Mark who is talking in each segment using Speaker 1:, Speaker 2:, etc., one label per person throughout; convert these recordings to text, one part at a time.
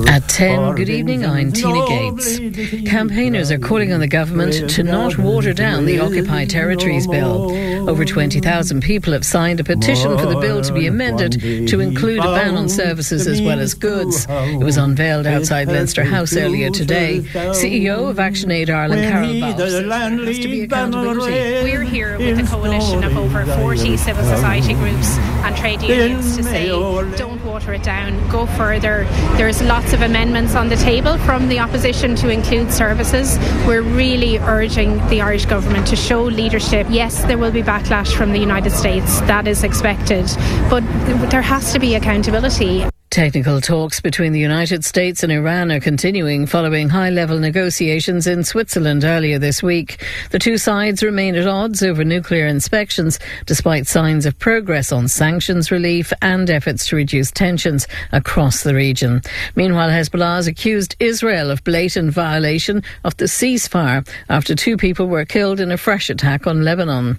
Speaker 1: At 10, good evening, I'm Tina Gates. Campaigners are calling on the government to not water down the Occupied Territories Bill. Over 20,000 people have signed a petition for the bill to be amended to include a ban on services as well as goods. It was unveiled outside Leinster House earlier today. CEO of Action Aid Ireland, Carol Bow, says there has to be accountability.
Speaker 2: We're here with a coalition of over 40 civil society groups and trade unions to say, don't water it down, go further. There's lots of amendments on the table from the opposition to include services. We're really urging the Irish government to show leadership. Yes, there will be backlash from the United States, that is expected, but there has to be accountability.
Speaker 1: Technical talks between the United States and Iran are continuing following high-level negotiations in Switzerland earlier this week. The two sides remain at odds over nuclear inspections, despite signs of progress on sanctions relief and efforts to reduce tensions across the region. Meanwhile, Hezbollah has accused Israel of blatant violation of the ceasefire after 2 people were killed in a fresh attack on Lebanon.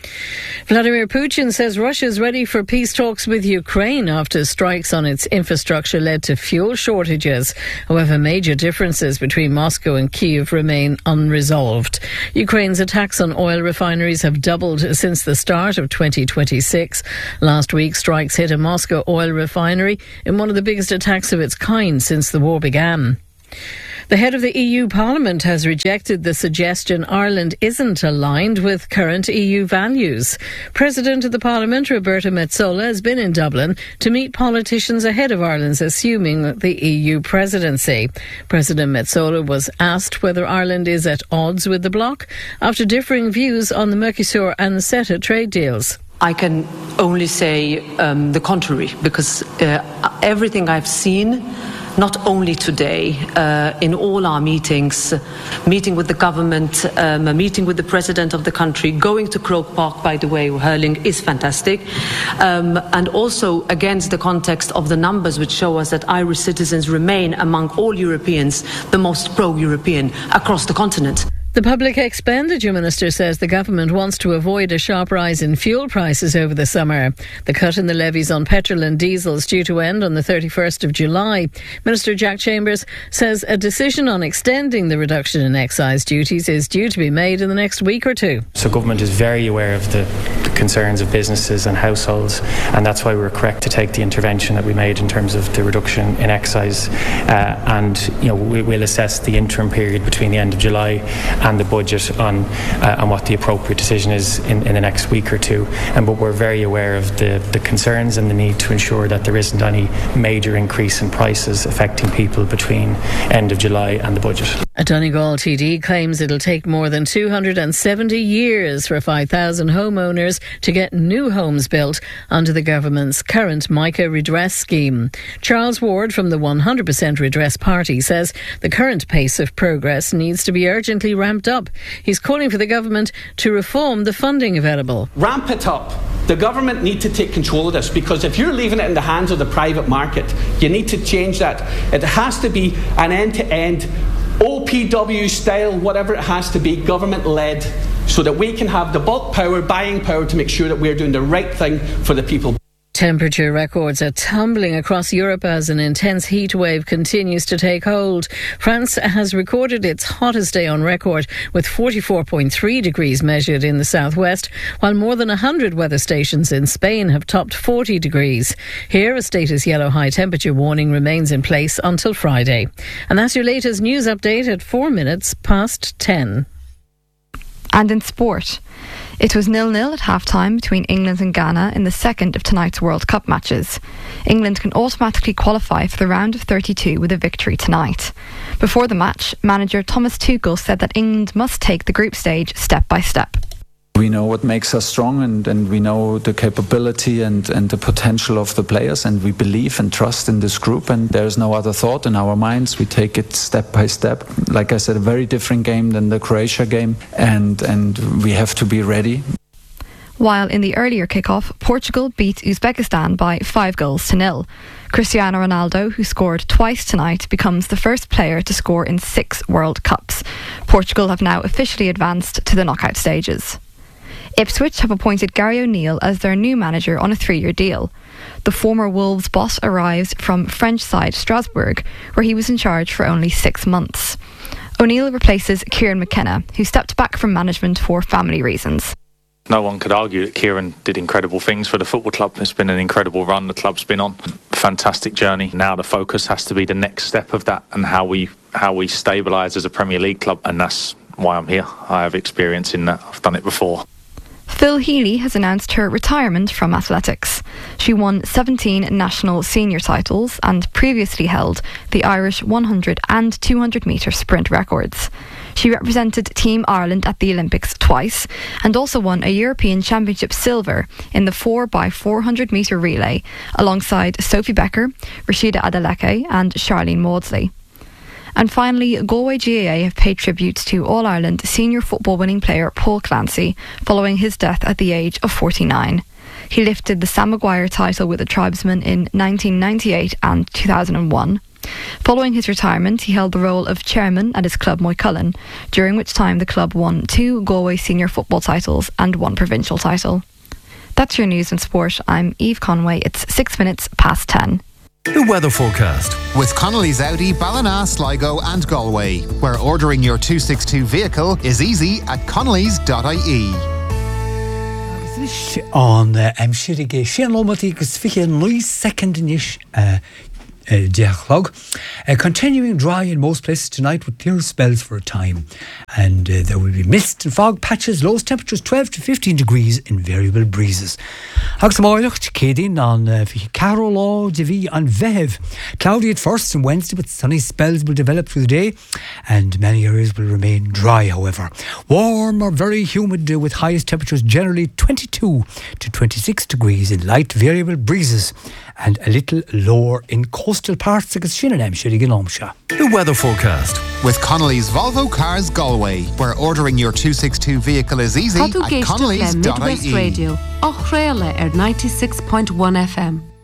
Speaker 1: Vladimir Putin says Russia is ready for peace talks with Ukraine after strikes on its infrastructure led to fuel shortages. However, major differences between Moscow and Kyiv remain unresolved. Ukraine's attacks on oil refineries have doubled since the start of 2026. Last week, strikes hit a Moscow oil refinery in one of the biggest attacks of its kind since the war began. The head of the EU Parliament has rejected the suggestion Ireland isn't aligned with current EU values. President of the Parliament, Roberta Metsola, has been in Dublin to meet politicians ahead of Ireland's assuming the EU presidency. President Metsola was asked whether Ireland is at odds with the bloc after differing views on the Mercosur and CETA trade deals.
Speaker 3: I can only say the contrary, because everything I've seen, not only today, in all our meetings, meeting with the government, meeting with the president of the country, going to Croke Park, by the way, hurling is fantastic, and also against the context of the numbers which show us that Irish citizens remain among all Europeans the most pro-European across the continent.
Speaker 1: The Public Expenditure Minister says the government wants to avoid a sharp rise in fuel prices over the summer. The cut in the levies on petrol and diesel is due to end on the 31st of July. Minister Jack Chambers says a decision on extending the reduction in excise duties is due to be made in the next week or two.
Speaker 4: So government is very aware of the concerns of businesses and households, and that's why we were correct to take the intervention that we made in terms of the reduction in excise, and we'll assess the interim period between the end of July and the budget on what the appropriate decision is in the next week or two. But we're very aware of the concerns and the need to ensure that there isn't any major increase in prices affecting people between end of July and the budget.
Speaker 1: A Donegal TD claims it'll take more than 270 years for 5,000 homeowners to get new homes built under the government's current MICA redress scheme. Charles Ward from the 100% Redress Party says the current pace of progress needs to be urgently ramped up. He's calling for the government to reform the funding available.
Speaker 5: Ramp it up. The government need to take control of this, because if you're leaving it in the hands of the private market, you need to change that. It has to be an end-to-end OPW style, whatever it has to be, government-led, so that we can have the bulk power, buying power, to make sure that we're doing the right thing for the people.
Speaker 1: Temperature records are tumbling across Europe as an intense heat wave continues to take hold. France has recorded its hottest day on record, with 44.3 degrees measured in the southwest, while more than 100 weather stations in Spain have topped 40 degrees. Here, a status yellow high temperature warning remains in place until Friday. And that's your latest news update at 4 minutes past 10.
Speaker 6: And in sport, it was 0-0 at half-time between England and Ghana in the second of tonight's World Cup matches. England can automatically qualify for the round of 32 with a victory tonight. Before the match, manager Thomas Tuchel said that England must take the group stage step by step.
Speaker 7: We know what makes us strong, and we know the capability and the potential of the players, and we believe and trust in this group, and there's no other thought in our minds. We take it step by step. Like I said, a very different game than the Croatia game, and we have to be ready.
Speaker 6: While in the earlier kick-off, Portugal beat Uzbekistan by 5-0. Cristiano Ronaldo, who scored twice tonight, becomes the first player to score in 6 World Cups. Portugal have now officially advanced to the knockout stages. Ipswich have appointed Gary O'Neill as their new manager on a 3-year deal. The former Wolves boss arrives from French side Strasbourg, where he was in charge for only 6 months. O'Neill replaces Kieran McKenna, who stepped back from management for family reasons.
Speaker 8: No one could argue that Kieran did incredible things for the football club. It's been an incredible run the club's been on. Fantastic journey. Now the focus has to be the next step of that and how we stabilise as a Premier League club, and that's why I'm here. I have experience in that. I've done it before.
Speaker 6: Phil Healy has announced her retirement from athletics. She won 17 national senior titles and previously held the Irish 100 and 200 metre sprint records. She represented Team Ireland at the Olympics twice and also won a European Championship silver in the 4x400 metre relay alongside Sophie Becker, Rashida Adeleke and Charlene Maudsley. And finally, Galway GAA have paid tribute to All-Ireland senior football winning player Paul Clancy following his death at the age of 49. He lifted the Sam Maguire title with the Tribesmen in 1998 and 2001. Following his retirement, he held the role of chairman at his club Moycullen, during which time the club won 2 Galway senior football titles and 1 provincial title. That's your news and sport. I'm Eve Conway. It's 6 minutes past 10.
Speaker 9: The weather forecast
Speaker 10: with Connolly's Audi, Ballina, Sligo and Galway, where ordering your 262 vehicle is easy at connellys.ie.
Speaker 9: On Amshirige Shanlomatic Fiche Noise second inish continuing dry in most places tonight with clear spells for a time, and there will be mist and fog patches, lowest temperatures 12 to 15 degrees in variable breezes. Haxamoilucht Kedin on Carolo Devi on Vev. Cloudy at first and Wednesday, but sunny spells will develop through the day, and many areas will remain dry, however. Warm or very humid with highest temperatures generally 22 to 26 degrees in light variable breezes, and a little lower in coastal parts of The weather forecast
Speaker 10: with Connolly's Volvo Cars Galway, where ordering your 262 vehicle is easy at connellys.ie.
Speaker 11: Midwest Radio, Ochraile 96.1 FM.